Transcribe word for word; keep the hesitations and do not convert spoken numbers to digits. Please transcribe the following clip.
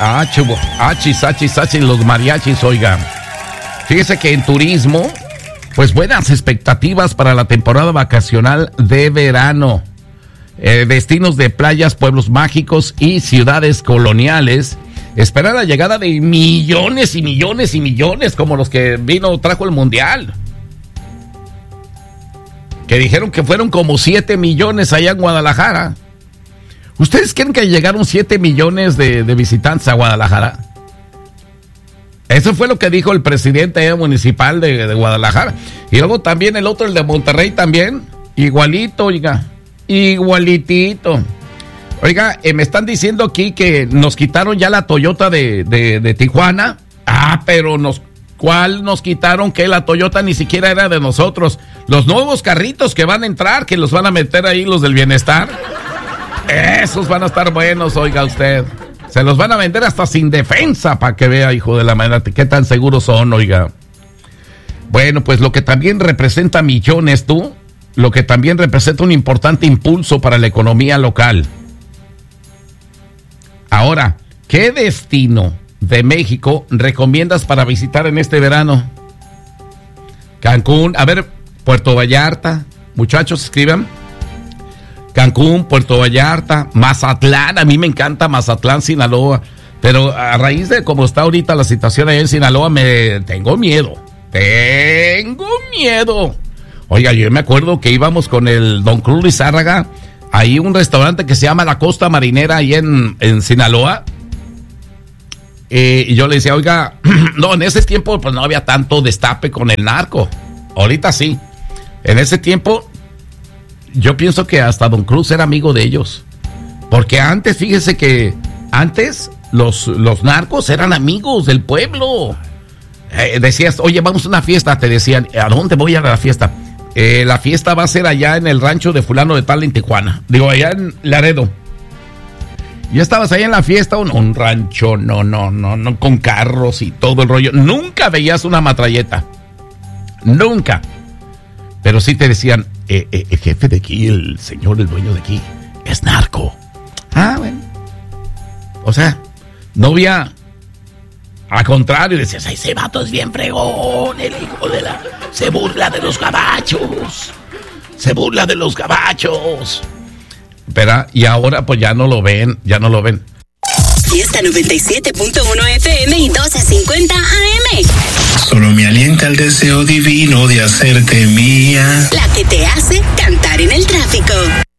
Ah, chubo, achis, achis, achis, los mariachis, oiga. Fíjese que en turismo, pues buenas expectativas para la temporada vacacional de verano. Eh, destinos de playas, pueblos mágicos y ciudades coloniales. Espera la llegada de millones y millones y millones, como los que vino, trajo el mundial. Que dijeron que fueron como siete millones allá en Guadalajara. ¿Ustedes creen que llegaron siete millones de, de visitantes a Guadalajara? Eso fue lo que dijo el presidente municipal de, de Guadalajara. Y luego también el otro, el de Monterrey también. Igualito, oiga. Igualitito. Oiga, eh, me están diciendo aquí que nos quitaron ya la Toyota de, de, de Tijuana. Ah, pero nos... ¿Cuál nos quitaron? Que la Toyota ni siquiera era de nosotros. Los nuevos carritos que van a entrar, que los van a meter ahí los del bienestar. Esos van a estar buenos, oiga usted. Se los van a vender hasta sin defensa para que vea, hijo de la madre, qué tan seguros son, oiga. Bueno, pues lo que también representa millones, tú, lo que también representa un importante impulso para la economía local. Ahora, ¿qué destino de México recomiendas para visitar en este verano? Cancún, a ver, Puerto Vallarta, muchachos, escriban. Cancún, Puerto Vallarta, Mazatlán, a mí me encanta Mazatlán, Sinaloa, pero a raíz de cómo está ahorita la situación ahí en Sinaloa, me tengo miedo, tengo miedo. Oiga, yo me acuerdo que íbamos con el don Cruz Lizárraga, ahí un restaurante que se llama La Costa Marinera, ahí en, en Sinaloa, eh, y yo le decía, oiga, no, en ese tiempo pues no había tanto destape con el narco, ahorita sí, en ese tiempo... Yo pienso que hasta Don Cruz era amigo de ellos. Porque antes, fíjese que antes los, los narcos eran amigos del pueblo. Eh, decías, oye, vamos a una fiesta. Te decían, ¿a dónde voy a la fiesta? Eh, la fiesta va a ser allá en el rancho de fulano de tal en Tijuana. Digo, allá en Laredo. Ya estabas ahí en la fiesta, un, un rancho, no, no, no, no, con carros y todo el rollo. Nunca veías una matralleta. Nunca. Pero sí te decían, eh, eh, el jefe de aquí, el señor, el dueño de aquí, es narco. Ah, bueno. O sea, no había... Al contrario, decías, ay, ese vato es bien fregón, el hijo de la... Se burla de los gabachos. Se burla de los gabachos. Pero, y ahora pues ya no lo ven, ya no lo ven. Fiesta noventa y siete punto uno F M y doce cincuenta A M. Solo me alienta el deseo divino de hacerte mía. La que te hace cantar en el tráfico.